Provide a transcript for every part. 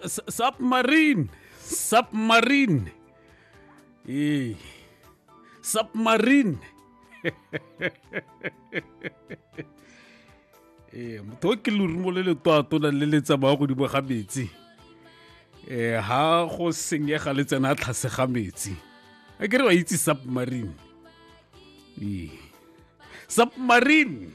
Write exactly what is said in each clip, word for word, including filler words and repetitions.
submarine submarine eh submarine eh motho ke lurimo le le twato la le le tsamaya go di boga metsi eh ha go senyega le tsena tlhase ga metsi a ke re wa itse submarine eh submarine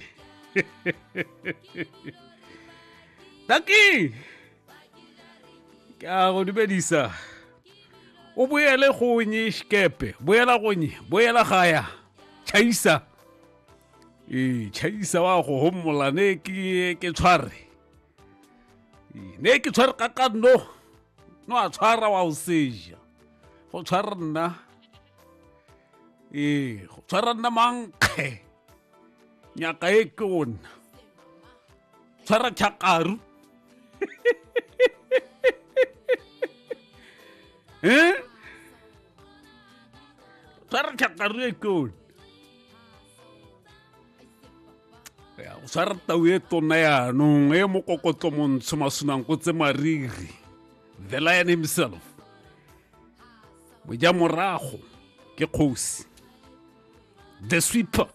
Taki ka go dibedisa o boele go nye skepe boela go nye boela gaya chaisa e chaisa wa go homola ne ke ke tshware ne ke tshware ka ka no no a tshwara wa o seja go tshwara nna e go tshwara nna mankge nyaka e ke ona tshwara tshakaru eh tshwara tshakaru e ke ona ya o tshwara tau e tona yaanong e mokokotlo montsho masunang go tse mariri the lion himself boja morago ke kgosi the sweeper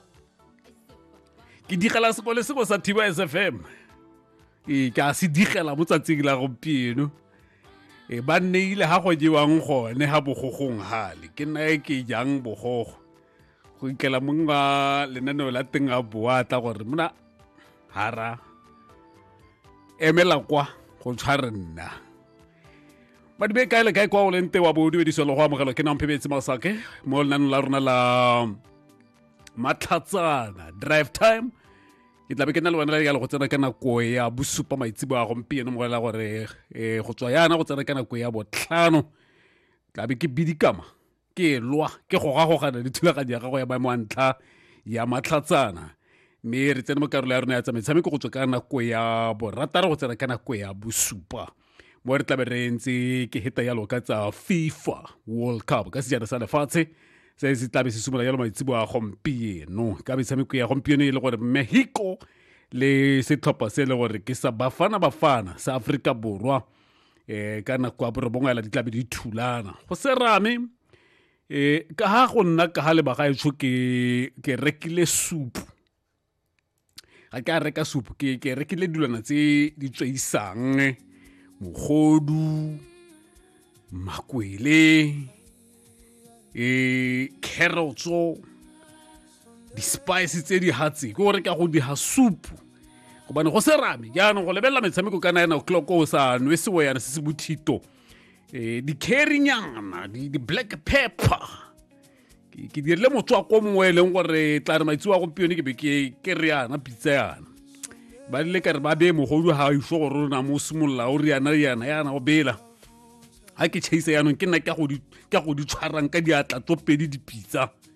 ke digela sekole se go sa Thiba S F M e ka se digela mo tsatsing la gompieno e ba nneile ha go jewang gone ha bogogong hale ke nna e ke jang bogogo go ikela monga lenaneo la teng a boatla gore mona hara emela kwa go tshware nna ba di be kae le kae kwa o lente wa bodi we di solo go amogela ke nampebetse masake mo lenaneo la rona la Matlhatsana drive time ke tla be ke nna le wena le go tsena ka nako ya bosupa maitsibo a gompieno mo la gore eh go tswa yana go tsena ka nako ya botlhano tla be ke bidikama ke lwa ke go ga go gana dithulaganyo ya gago ya maemo a ntlha ya Matlhatsana mme re tsena mo karolo ya rona ya tsametshameko go tswa ka nako ya borataro go tsena ka nako ya bosupa mo re tla be re ntse ke heta yalo ka tsa FIFA World Cup ka sejana sa lefatshe se se tla be se sumola yalo maitsibo a gompieno ka metshameko ya gompieno e le gore Mexico le setlhopha se le gore ke sa Bafana Bafana sa Afrika Borwa eh ka nako a borobongela di tla be di thulana go serame eh ka ha go nna ka ha le ba ga e tsho ke ke rekile soup ga ka reka soup ke ke rekile dilwana tse di tsweisang mogodu makwele e carrotso di spices tse di hatsi go re ka go di ha soup go bana go serame jaanong go lebella metshameko ka nine o'clock o sa nwe se wa yana se se buthito eh di carrynyana di, di black pepper ke ke dirile motswa ko mongwe le gore tla re maitsi wa go pione ke be ke ke re yana pizza yana ba le ka re ba be mogodu ha iso go rona mo simolla o re yana yana yana o bela ha ke chase yanong ke nna ka go di ka go di tshwarang ka diatla tsopedi di pizza